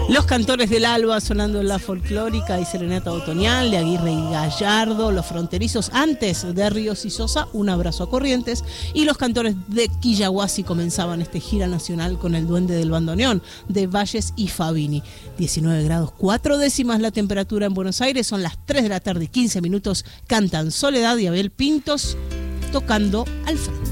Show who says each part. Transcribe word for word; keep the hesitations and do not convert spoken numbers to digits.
Speaker 1: Los Cantores del Alba sonando en la folclórica y serenata otoñal de Aguirre y Gallardo. Los Fronterizos antes de Ríos y Sosa, Un abrazo a Corrientes. Y los Cantores de Quillahuasi comenzaban este gira nacional con El Duende del Bandoneón de Valles y Fabini. diecinueve grados cuatro décimas la temperatura en Buenos Aires. Son las tres de la tarde y quince minutos. Cantan Soledad y Abel Pintos tocando al frente.